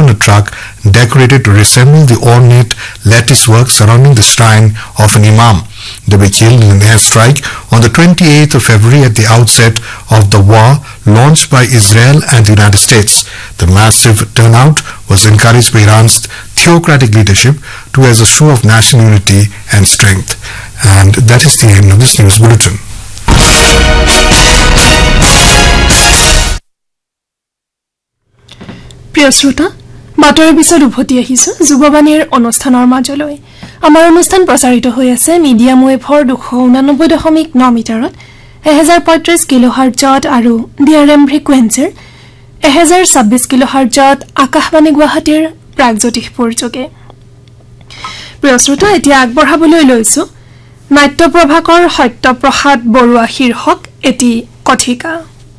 on a truck decorated to resemble the ornate lattice work surrounding the shrine of an imam. They were killed in an airstrike on the 28th of February at the outset of the war launched by Israel and the United States. The massive turnout was encouraged by Iran's theocratic leadership to as a show of national unity and strength. And that is the end of this news bulletin. প্ৰিয় শ্ৰোতা বাতৰিৰ পিছত উভতি আহিছো যুৱবাণীৰ অনুষ্ঠানৰ মাজলৈ আমাৰ অনুষ্ঠান প্ৰচাৰিত হৈ আছে মিডিয়াম ৱেভৰ 289.9 মিটাৰত 1035 কিলোহাৰ্টজত আৰু ডিআৰএম ফ্ৰিকুৱেন্সিৰ 1026 কিলোহাৰ্টজত আকাশবাণী গুৱাহাটীৰ প্ৰাগজ্যোতিষপুৰ যোগে প্ৰিয় শ্ৰোতা এতিয়া আগবঢ়াবলৈ লৈছো নাট্যপ্ৰভাকৰ সত্যপ্ৰসাদ বৰুৱা শীৰ্ষক এটি কথিকা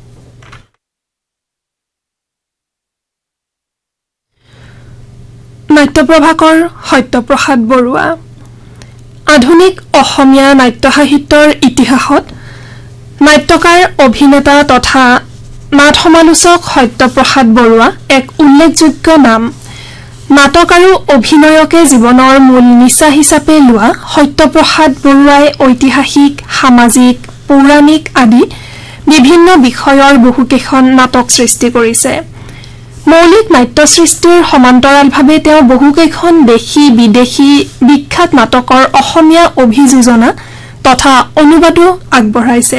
নাট্যপ্ৰভাকৰ সত্যপ্ৰসাদ বৰুৱা আধুনিক অসমীয়া নাট্য সাহিত্যৰ ইতিহাসত নাট্যকাৰ অভিনেতা তথা নাট সমালোচক সত্যপ্ৰসাদ বৰুৱা এক উল্লেখযোগ্য নাম নাটক আৰু অভিনয়কে জীৱনৰ মূল নিচা হিচাপে লোৱা সত্যপ্ৰসাদ বৰুৱাই ঐতিহাসিক সামাজিক পৌৰাণিক আদি বিভিন্ন বিষয়ৰ বহুকেইখন নাটক সৃষ্টি কৰিছে মৌলিক নাট্য সৃষ্টিৰ সমান্তৰালভাৱে তেওঁ বহুকেইখন দেশী বিদেশী বিখ্যাত নাটকৰ অসমীয়া অভিযোজনা তথা অনুবাদো আগবঢ়াইছে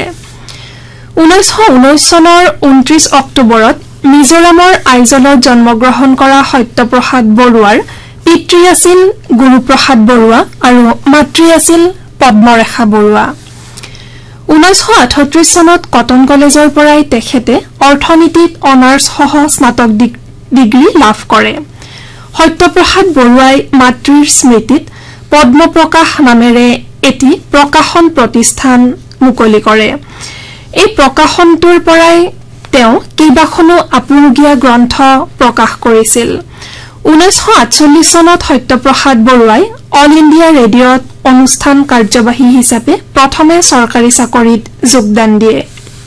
1919 চনৰ 29 অক্টোবৰত মিজোৰামৰ আইজলত জন্মগ্ৰহণ কৰা সত্যপ্ৰসাদ বৰুৱাৰ পিতৃ আছিল গুৰুপ্ৰসাদ বৰুৱা আৰু মাতৃ আছিল পদ্মৰেখা বৰুৱা 1938 চনত কটন কলেজৰ পৰাই তেখেতে অৰ্থনীতিত অনাৰ্ছ সহ স্নাতক ডিগ্ৰী লাভ কৰে সত্যপ্ৰসাদ বৰুৱাই মাতৃৰ স্মৃতিত পদ্মপ্ৰকাশ নামেৰে এটি প্ৰকাশন প্ৰতিষ্ঠান মুকলি কৰে এই প্ৰকাশনটোৰ পৰাই তেওঁ কেইবাখনো আপুৰুগীয়া গ্ৰন্থ প্ৰকাশ কৰিছিল 1948 চনত সত্যপ্ৰসাদ বৰুৱাই অল ইণ্ডিয়া ৰেডিঅ'ত অনুষ্ঠান কাৰ্যবাহী হিচাপে প্ৰথমে চৰকাৰী চাকৰিত যোগদান দিয়ে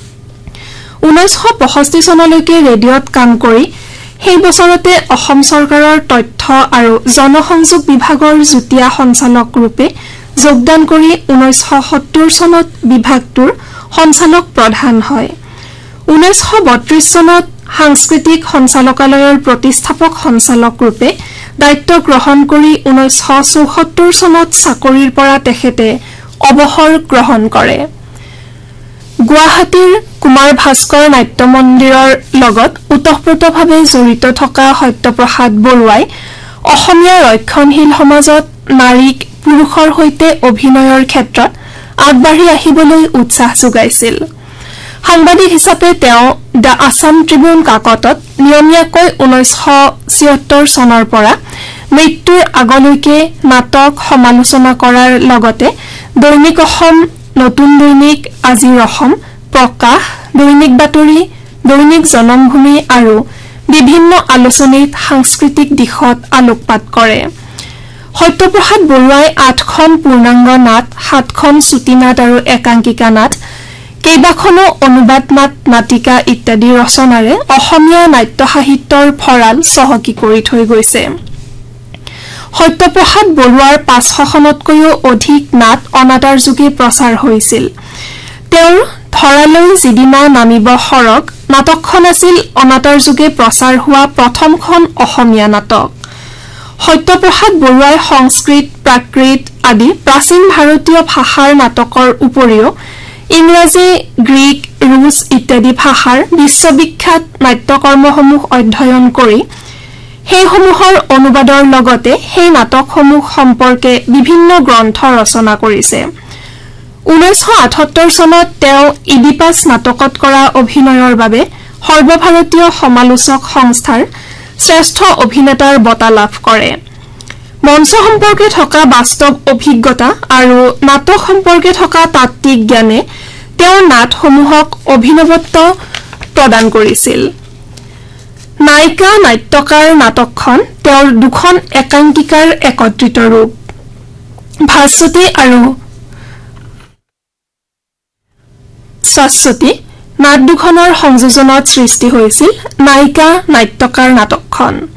1965 চনলৈকে ৰেডিঅ'ত কাম কৰি সেই বছৰতে অসম চৰকাৰৰ তথ্য আৰু জনসংযোগ বিভাগৰ যুটীয়া সঞ্চালক ৰূপে যোগদান কৰি 1970 চনত বিভাগটোৰ সঞ্চালক প্ৰধান হয় 1932 চনত সাংস্কৃতিক সঞ্চালকালয়ৰ প্ৰতিষ্ঠাপক সঞ্চালক ৰূপে দায়িত্ব গ্ৰহণ কৰি 1974 চনত চাকৰিৰ পৰা তেখেতে অৱসৰ গ্ৰহণ কৰে গুৱাহাটীৰ কুমাৰ ভাস্কৰ নাট্য মন্দিৰৰ লগত উতঃপ্ৰোতভাৱে জড়িত থকা সত্যপ্ৰসাদ বৰুৱাই অসমীয়া ৰক্ষণশীল সমাজত নাৰীক পুৰুষৰ সৈতে অভিনয়ৰ ক্ষেত্ৰত আগবাঢ়ি আহিবলৈ উৎসাহ যোগাইছিল সাংবাদিক হিচাপে তেওঁ দ্য আছাম ট্ৰিবিউন কাকতত নিয়মীয়াকৈ 1976 চনৰ পৰা মৃত্যুৰ আগলৈকে নাটক সমালোচনা কৰাৰ লগতে দৈনিক অসম নতুন দৈনিক আজিৰ অসম প্ৰকাশ দৈনিক বাতৰি দৈনিক জনমভূমি আৰু বিভিন্ন আলোচনীত সাংস্কৃতিক দিশত আলোকপাত কৰে সত্যপ্ৰসাদ বৰুৱাই 8খন পূৰ্ণাংগ নাট 7খন চুটি নাট আৰু একাংকিকা নাট কেইবাখনো অনুবাদ নাট নাটিকা ইত্যাদি ৰচনাৰে অসমীয়া নাট্য সাহিত্যৰ ভঁৰাল চহকী কৰি থৈ গৈছে সত্যপ্ৰসাদ বৰুৱাৰ 500খনতকৈও অধিক নাট অনাতাঁৰ যোগে প্ৰচাৰ হৈছিল তেওঁৰ ধৰালৈ যিদিনা নামিব সৰগ নাটকখন আছিল অনাতাঁৰ যোগে প্ৰচাৰ হোৱা প্ৰথমখন অসমীয়া নাটক সত্যপ্ৰসাদ বৰুৱাই সংস্কৃত প্ৰাকৃত আদি প্ৰাচীন ভাৰতীয় ভাষাৰ নাটকৰ উপৰিও ইংৰাজী গ্ৰীক ৰুছ ইত্যাদি ভাষাৰ বিশ্ববিখ্যাত নাট্যকৰ্মসমূহ অধ্যয়ন কৰি সেইসমূহৰ অনুবাদৰ লগতে সেই নাটকসমূহ সম্পৰ্কে বিভিন্ন গ্ৰন্থ ৰচনা কৰিছে 1978 চনত তেওঁ ইডিপাছ নাটকত কৰা অভিনয়ৰ বাবে সৰ্বভাৰতীয় সমালোচক সংস্থাৰ শ্ৰেষ্ঠ অভিনেতাৰ বঁটা লাভ কৰে মঞ্চ সম্পৰ্কে থকা বাস্তৱ অভিজ্ঞতা আৰু নাটক সম্পৰ্কে থকা তাত্ত্বিক জ্ঞানে তেওঁৰ নাটসমূহক অভিনৱত্ব প্ৰদান কৰিছিল নায়িকা নাট্যকাৰ নাটকখন তেওঁৰ দুখন একাংকিকাৰ একত্ৰিত ৰূপ ভাস্বতী আৰু শাশ্বতী নাট দুখনৰ সংযোজনত সৃষ্টি হৈছিল নায়িকা নাট্যকাৰ নাটকখন